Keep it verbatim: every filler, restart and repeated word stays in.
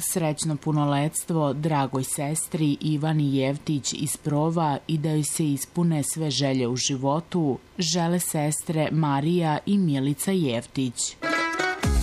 Srećno punoletstvo dragoj sestri Ivani Jevtić iz Prova i da joj se ispune sve želje u životu, žele sestre Marija i Milica Jevtić.